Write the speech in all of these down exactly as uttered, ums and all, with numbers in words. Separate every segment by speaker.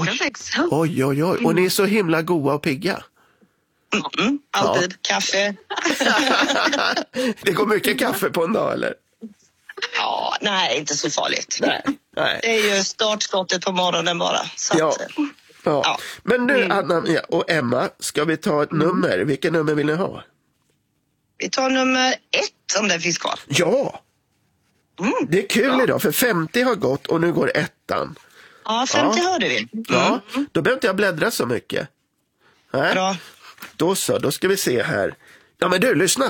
Speaker 1: klockan sex.
Speaker 2: Oj, oj, oj. Och ni är så himla goda och pigga.
Speaker 3: Mm, alltid. Ja. Kaffe.
Speaker 2: Det går mycket kaffe på en dag, eller?
Speaker 3: Ja, nej, inte så farligt.
Speaker 2: Nej, nej.
Speaker 3: Det är ju startskottet på morgonen bara. Så
Speaker 2: ja.
Speaker 3: Att,
Speaker 2: ja.
Speaker 3: ja.
Speaker 2: Men nu, Anna och Emma, ska vi ta ett mm. nummer? Vilket nummer vill ni ha?
Speaker 3: Vi tar nummer ett om det finns kvar.
Speaker 2: Ja! Mm. Det är kul ja. idag, för femtio har gått och nu går ettan.
Speaker 3: Ja, femtio ja. hörde vi. Mm.
Speaker 2: Ja, då behöver inte jag bläddra så mycket. Nej. Bra. Då så, då ska vi se här. Ja, men du, lyssna.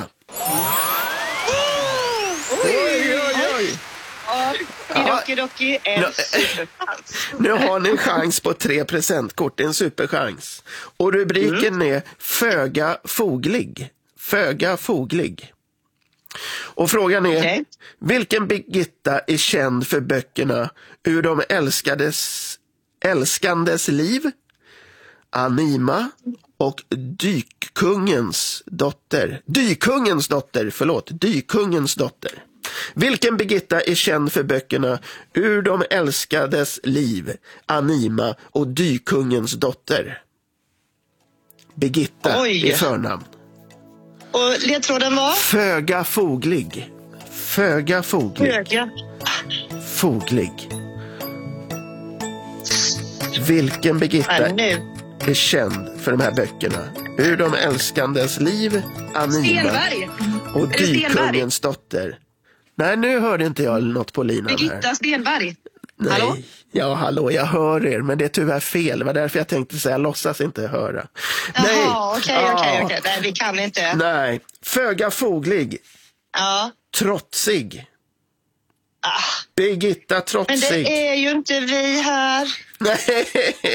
Speaker 2: Oj, oj, oj.
Speaker 3: Doki, doki, en superchans.
Speaker 2: Nu har ni en chans på tre presentkort, en superchans. Och rubriken mm. är Föga foglig. Föga foglig. Och frågan är, okay. vilken Birgitta är känd för böckerna Ur de älskades, älskandes liv, Anima och Dykkungens dotter. Dykungens dotter, förlåt, Dykungens dotter. Vilken Birgitta är känd för böckerna Ur de älskades liv, Anima och Dykungens dotter? Birgitta Oj. är förnamn.
Speaker 3: Och ledtråden var?
Speaker 2: Föga foglig. Föga foglig.
Speaker 3: Föga.
Speaker 2: Foglig. Vilken Birgitta är känd för de här böckerna? Ur de älskandes liv, Anima
Speaker 1: Stenberg.
Speaker 2: och Dykungens dotter. Nej, nu hörde inte jag något på linan här.
Speaker 1: Birgitta Stenberg.
Speaker 2: Nej. Hallå? Ja, hallå, jag hör er, men det är tyvärr fel. Det var därför jag tänkte säga, låtsas inte höra.
Speaker 3: Jaha, okej, okej, okej. Nej, vi kan inte.
Speaker 2: Nej, föga foglig.
Speaker 3: Ja.
Speaker 2: Trotsig.
Speaker 3: Ah.
Speaker 2: Birgitta Trotsig.
Speaker 3: Men det är ju inte vi här.
Speaker 2: Nej.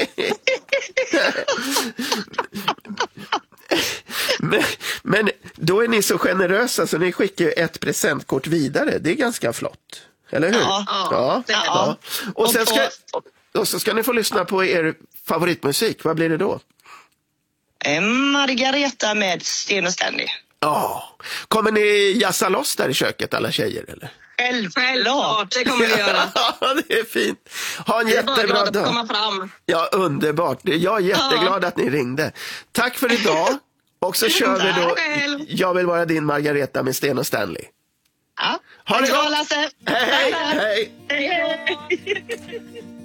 Speaker 2: men, men då är ni så generösa så ni skickar ju ett presentkort vidare. Det är ganska flott. Eller hur?
Speaker 3: Ja.
Speaker 2: ja. ja. ja. Och sen ska, och så ska ni få lyssna på er favoritmusik. Vad blir det då?
Speaker 3: Margareta med Sten och Stanley.
Speaker 2: Ja. Kommer ni jassa loss där i köket, alla tjejer, eller?
Speaker 3: Självklart,
Speaker 1: det kommer vi göra.
Speaker 2: Ja, det är fint. Ha en jättebra dag.
Speaker 1: Komma fram.
Speaker 2: Ja, underbart. Jag är jätteglad ja. att ni ringde. Tack för idag. Och så kör vi då Jag vill vara din Margareta med Sten och Stanley.
Speaker 3: Ja.
Speaker 2: Ha det
Speaker 3: bra, Lasse.
Speaker 2: Hej, hej.
Speaker 3: Hej, hej.